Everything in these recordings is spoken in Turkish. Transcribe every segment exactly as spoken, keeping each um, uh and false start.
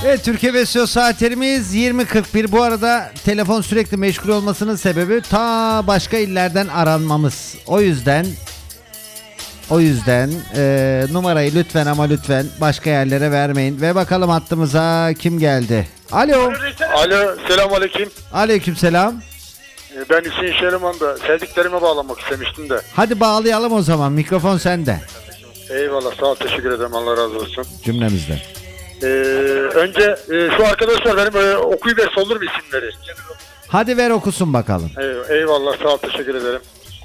Evet, Türkiye Besyo saatlerimiz yirmi kırk bir. Bu arada telefon sürekli meşgul olmasının sebebi ta başka illerden aranmamız. O yüzden o yüzden e, numarayı lütfen ama lütfen başka yerlere vermeyin. Ve bakalım hattımıza kim geldi? Alo. Alo, selamünaleyküm. Aleykümselam. Ben Hüseyin Şeriman da sevdiklerime bağlamak istemiştim de. Hadi bağlayalım o zaman. Mikrofon sende. Eyvallah, sağ ol, teşekkür ederim, Allah razı olsun. Cümlemizden. Ee, önce e, şu arkadaşlar benim e, okuyup ver olur mu isimleri? Hadi ver okusun bakalım. Ey, eyvallah, sağ ol, teşekkür ederim.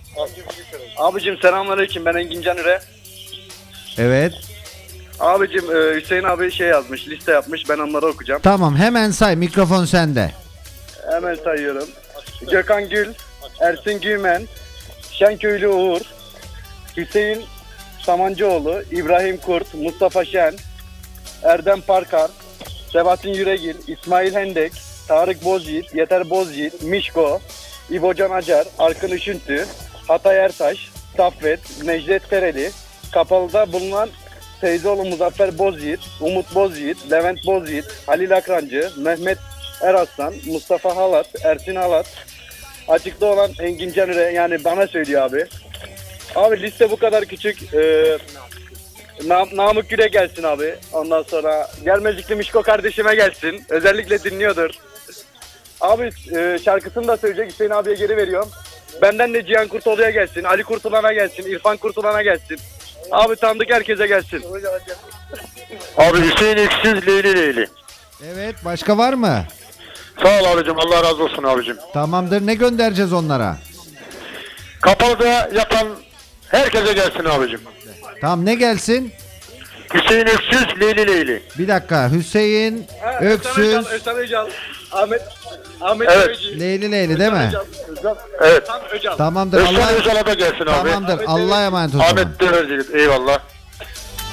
Abicim selamünaleyküm, ben Engin Canüre. Evet. Abicim e, Hüseyin abi şey yazmış, liste yapmış, ben onları okuyacağım. Tamam, hemen say. Mikrofon sende. Hemen sayıyorum. Gökhan Gül, Ersin Gümen, Şenköylü Uğur, Hüseyin Samancıoğlu, İbrahim Kurt, Mustafa Şen, Erdem Parkar, Sebahattin Yüregil, İsmail Hendek, Tarık Bozyiğit, Yeter Bozyiğit, Mişko, İbocan Acar, Arkın Üşüntü, Hatay Ertaş, Saffet, Necdet Tereli, Kapalı'da bulunan teyzeoğlu Muzaffer Bozyiğit, Umut Bozyiğit, Levent Bozyiğit, Halil Akrancı, Mehmet Eraslan, Mustafa Halat, Ersin Halat, açıkta olan Engin Canüre, yani bana söylüyor abi. Abi liste bu kadar küçük. Ee, Nam Namık Gül'e gelsin abi. Ondan sonra Gelmezlikli Mişko kardeşime gelsin. Özellikle dinliyordur. Abi e, şarkısını da söyleyecek, Hüseyin abiye geri veriyorum. Benden de Cihan Kurtoğlu'ya gelsin, Ali Kurtulan'a gelsin, İrfan Kurtulan'a gelsin. Abi tanıdık herkese gelsin. Abi Hüseyin Eksiz Leyli Leyli. Evet, başka var mı? Sağ ol abicim, Allah razı olsun abicim. Tamamdır, ne göndereceğiz onlara? Kapalı'da yatan herkese gelsin abicim. Tamam, ne gelsin? Hüseyin Öksüz Leyli Leyli. Bir dakika, Hüseyin Öksüz Özcan Öcal, Ahmet Ahmet Evet. Öcal, Leyli Leyli değil mi? Özcan, Evet. Özcan Öcal. Tamamdır. Özcan Allah Öcal'a da gelsin abi. Tamamdır. Allah'a emanet olun. Ahmet Demirci, eyvallah.